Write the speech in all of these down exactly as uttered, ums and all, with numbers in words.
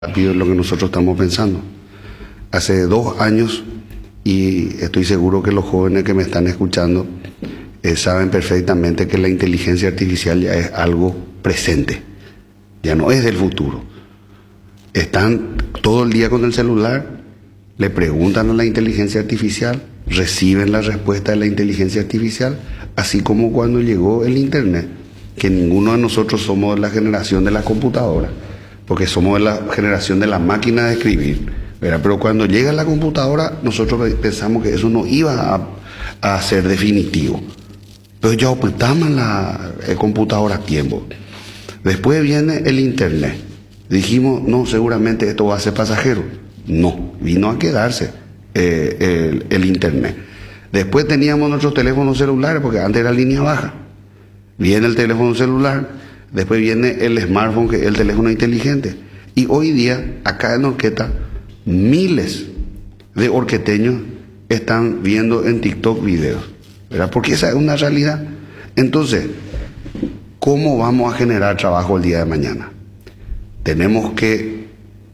rápido lo que nosotros estamos pensando. Hace dos años, y estoy seguro que los jóvenes que me están escuchando eh, saben perfectamente que la inteligencia artificial ya es algo presente, ya no es del futuro. Están todo el día con el celular, le preguntan a la inteligencia artificial, reciben la respuesta de la inteligencia artificial, así como cuando llegó el internet, que ninguno de nosotros somos de la generación de la computadora, porque somos de la generación de la máquina de escribir, ¿verdad? Pero cuando llega la computadora, nosotros pensamos que eso no iba a, a ser definitivo. Pero ya ocultamos la eh, computadora a tiempo. Después viene el internet. Dijimos, no, seguramente esto va a ser pasajero. No, vino a quedarse eh, el, el internet. Después teníamos nuestros teléfonos celulares, porque antes era línea baja. Viene el teléfono celular, después viene el smartphone, que es el teléfono inteligente. Y hoy día, acá en Orqueta, miles de orqueteños están viendo en TikTok videos, ¿verdad? Porque esa es una realidad. Entonces, ¿cómo vamos a generar trabajo el día de mañana? Tenemos que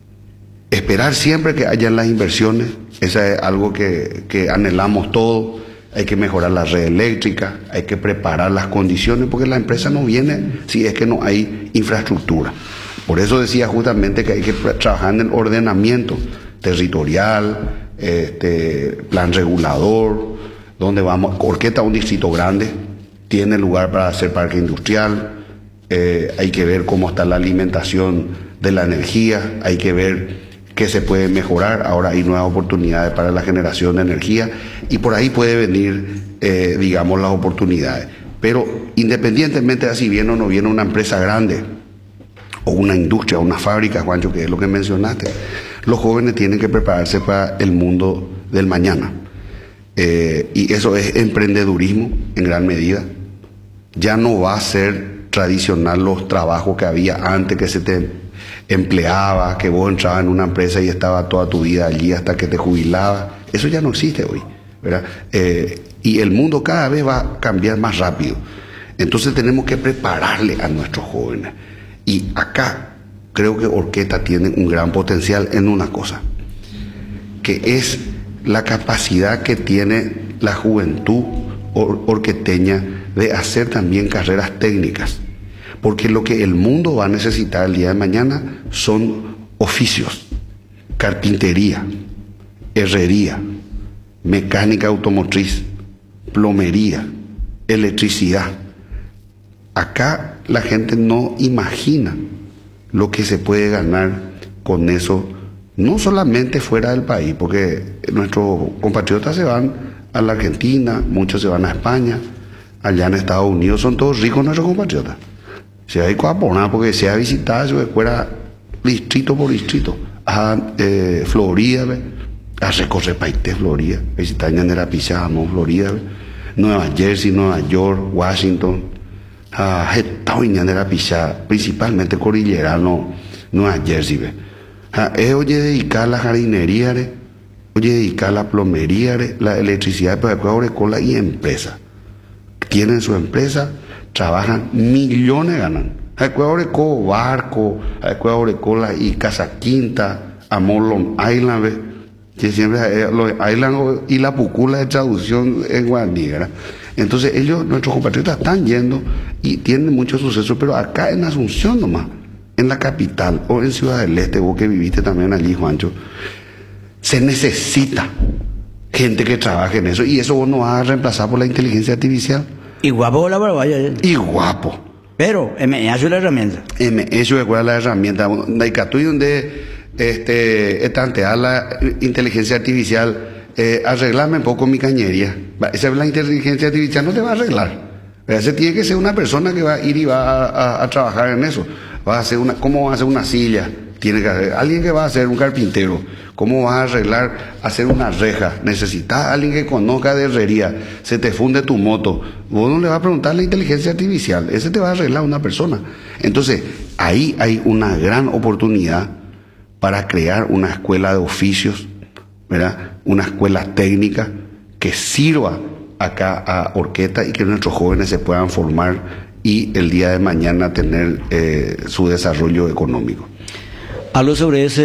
esperar siempre que hayan las inversiones. Esa es algo que, que anhelamos todos. Hay que mejorar la red eléctrica, hay que preparar las condiciones, porque la empresa no viene si es que no hay infraestructura. Por eso decía justamente que hay que trabajar en el ordenamiento territorial, este, plan regulador, donde vamos. Orqueta, un distrito grande, tiene lugar para hacer parque industrial, eh, hay que ver cómo está la alimentación de la energía, hay que ver qué se puede mejorar. Ahora hay nuevas oportunidades para la generación de energía y por ahí puede venir, eh, digamos, las oportunidades. Pero independientemente de si viene o no viene una empresa grande o una industria, una fábrica, Juancho, que es lo que mencionaste, los jóvenes tienen que prepararse para el mundo del mañana. Eh, y eso es emprendedurismo en gran medida. Ya no va a ser tradicional los trabajos que había antes, que se te empleaba, que vos entrabas en una empresa y estabas toda tu vida allí hasta que te jubilabas. Eso ya no existe hoy, ¿verdad? Eh, y el mundo cada vez va a cambiar más rápido. Entonces tenemos que prepararle a nuestros jóvenes. Y acá creo que Orqueta tiene un gran potencial en una cosa, que es la capacidad que tiene la juventud or- orqueteña de hacer también carreras técnicas. Porque lo que el mundo va a necesitar el día de mañana son oficios: carpintería, herrería, mecánica automotriz, plomería, electricidad. Acá la gente no imagina lo que se puede ganar con eso, no solamente fuera del país, porque nuestros compatriotas se van a la Argentina, muchos se van a España, allá en Estados Unidos son todos ricos nuestros compatriotas. Se hay que aponar porque se ha visitado su escuela distrito por distrito, a eh, Florida, ¿ve? A recorrer países, Florida, visitar Ñandera Pizarro, Florida, ¿ve? Nueva Jersey, Nueva York, Washington, a Ñandera Pizarro, principalmente cordillerano, Nueva Jersey, ¿ve? A, es oye dedicar a la jardinería, ¿ve? Oye dedicar a la plomería, ¿ve? La electricidad, pero después ahora con la y empresa. Tienen su empresa, trabajan, millones ganan. Hay que ahora con barco, hay que ahora con la y Casa Quinta, Amor Long Island, ¿ve? Que siempre eh, los Island y la Pucula de traducción en guaraní, ¿verdad? Entonces ellos, nuestros compatriotas, están yendo y tienen mucho suceso, pero acá en Asunción nomás, en la capital o en Ciudad del Este, vos que viviste también allí, Juancho, se necesita gente que trabaje en eso, y eso vos no vas a reemplazar por la inteligencia artificial. Y guapo la barbaya. Y guapo. Pero me hace la herramienta. Me eso es la herramienta. Daikatui donde este estantear la inteligencia artificial, eh, arreglarme un poco mi cañería. Esa es la inteligencia artificial, no te va a arreglar. Ese tiene que ser una persona que va a ir y va a, a, a trabajar en eso. Va a hacer una, ¿cómo va a hacer una silla? Tiene que hacer, alguien que va a ser un carpintero. ¿Cómo vas a arreglar, hacer una reja? Necesitas a alguien que conozca de herrería. Se te funde tu moto. Vos no le vas a preguntar a la inteligencia artificial. Ese te va a arreglar una persona. Entonces, ahí hay una gran oportunidad para crear una escuela de oficios, ¿verdad? Una escuela técnica que sirva acá a Orqueta y que nuestros jóvenes se puedan formar y el día de mañana tener eh, su desarrollo económico. Hablo sobre ese